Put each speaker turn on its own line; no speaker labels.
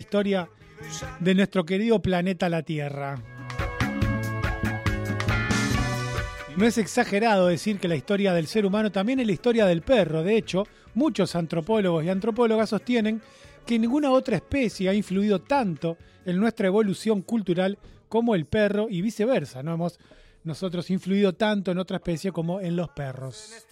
historia de nuestro querido planeta la Tierra. No es exagerado decir que la historia del ser humano también es la historia del perro. De hecho, muchos antropólogos y antropólogas sostienen que ninguna otra especie ha influido tanto en nuestra evolución cultural como el perro y viceversa. No hemos nosotros influido tanto en otra especie como en los perros.